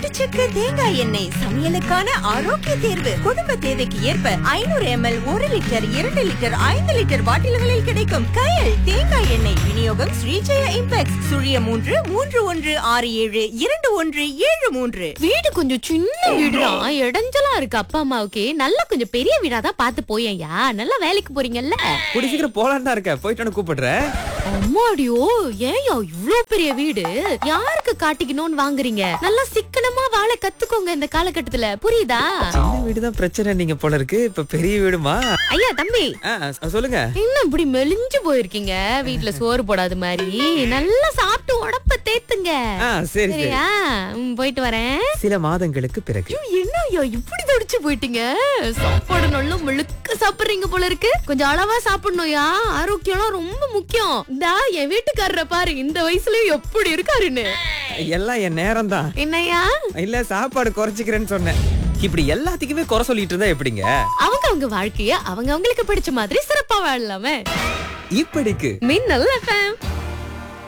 நாட்டுச்சக்கரை தேங்காய் எண்ணெய் சமையலுக்கான ஆரோக்கிய தேர்வு. குடும்ப தேவைக்கு ஏற்ப 500 ml 1 லிட்டர் 2 லிட்டர் 5 லிட்டர் பாட்டில்களில் கிடைக்கும் கயல் தேங்காய் எண்ணெய் விநியோகம் ஸ்ரீஜெய இம்பெக்ஸ் *3 3167 2173. வீடு கொஞ்சம் சின்ன வீடுதான், இடைஞ்சலா இருக்கு. அப்பா அம்மாவுக்கு நல்லா கொஞ்சம் பெரிய வீடாதான் பார்த்து போயேன்யா. நல்லா வேலைக்கு போறீங்கல்ல. கூடி சீக்கிரம் போலான்னு தான் இருக்க, போயிட்டு கூப்பிடுறேன். அம்மாடியோ, ஏன்யா இவ்ளோ பெரிய வீடு யாருக்கு காட்டிக்கணும்னு வாங்குறீங்க? நல்லா சிக்கனமா வாழ கத்துக்கோங்க இந்த காலகட்டத்துல, புரியுதா? சின்ன வீடுதான் பிரச்சனை நீங்க போல இருக்கு, இப்ப பெரிய வீடுமா? ஐயா தம்பி, சொல்லுங்க. என்ன இப்படி மெலிஞ்சு போயிருக்கீங்க? வீட்டுல சோறு போடாத மாதிரி நல்லா சாப்பிட்டு உடம்ப தேத்துங்க. சரியா? போயிட்டு வரேன். சில மாதங்களுக்கு பிறகு. என்ன ஐயா இப்படி தடிச்சு போயிட்டீங்க? சாப்பாடு நல்லா முழுக்க சாப்பிடுறீங்க போல இருக்கு. கொஞ்சம் அளவா சாப்பிடணும்யா, ஆரோக்கியம் ரொம்ப முக்கியம். இந்தா என் வீட்டுக்காரரை பாரு, இந்த வயசுலயும் எப்படி இருக்காருன்னு. எல்லாம் என் நேரம் தான். என்னையா? இல்ல சாப்பாடு குறைச்சிக்கிறேன்னு சொன்னேன். இப்படி எல்லாத்துக்குமே குறை சொல்லிட்டு இருந்தா எப்படிங்க? அவங்க வாழ்க்கைய அவங்களுக்கு பிடிச்ச மாதிரி சிறப்பா வாழலாமே. இப்படிக்கு மின்னல் FM.